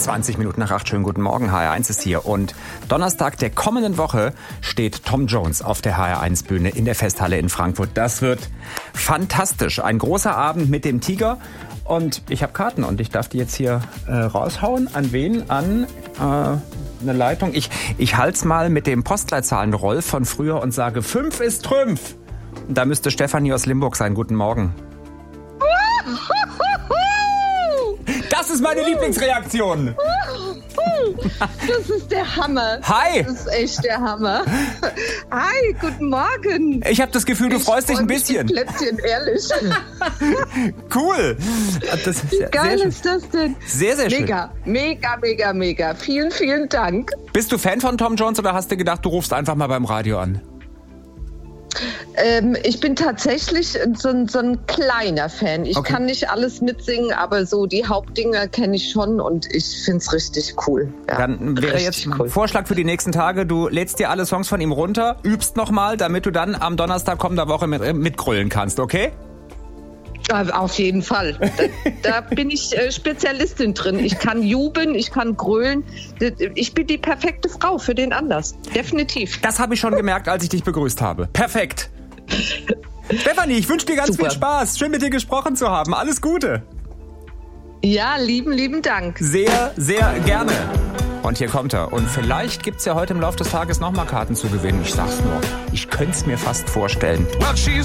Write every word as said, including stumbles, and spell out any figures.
zwanzig Minuten nach acht. Schönen guten Morgen, H R eins ist hier. Und Donnerstag der kommenden Woche steht Tom Jones auf der H R eins Bühne in der Festhalle in Frankfurt. Das wird fantastisch. Ein großer Abend mit dem Tiger. Und ich habe Karten und ich darf die jetzt hier äh, raushauen. An wen? An äh, eine Leitung. Ich, ich halt's mal mit dem Postleitzahlenroll von früher und sage, fünf ist Trümpf. Und da müsste Stefanie aus Limburg sein. Guten Morgen. Das ist meine Lieblingsreaktion. Das ist der Hammer. Hi. Das ist echt der Hammer. Hi, guten Morgen. Ich habe das Gefühl, du ich freust dich ein freu bisschen. Mich Plätzchen, ehrlich. Cool. Das ist Wie sehr, geil sehr ist das denn? Sehr, sehr schön. Mega, mega, mega, mega. Vielen, vielen Dank. Bist du Fan von Tom Jones oder hast du gedacht, du rufst einfach mal beim Radio an? Ähm, ich bin tatsächlich so ein, so ein kleiner Fan. Ich Okay. kann nicht alles mitsingen, aber so die Hauptdinger kenne ich schon und ich finde es richtig cool. Ja, Dann wäre richtig jetzt ein cool. Vorschlag für die nächsten Tage, du lädst dir alle Songs von ihm runter, übst nochmal, damit du dann am Donnerstag kommender Woche mit, mitgrölen kannst, okay? Ja, auf jeden Fall. Da, da bin ich äh, Spezialistin drin. Ich kann jubeln, ich kann grölen. Ich bin die perfekte Frau für den Anlass. Definitiv. Das habe ich schon gemerkt, als ich dich begrüßt habe. Perfekt. Stefanie, ich wünsche dir ganz Super. viel Spaß. Schön mit dir gesprochen zu haben. Alles Gute. Ja, lieben, lieben Dank. Sehr, sehr gerne. Und hier kommt er. Und vielleicht gibt's ja heute im Laufe des Tages nochmal Karten zu gewinnen. Ich sag's nur. Ich könnte es mir fast vorstellen.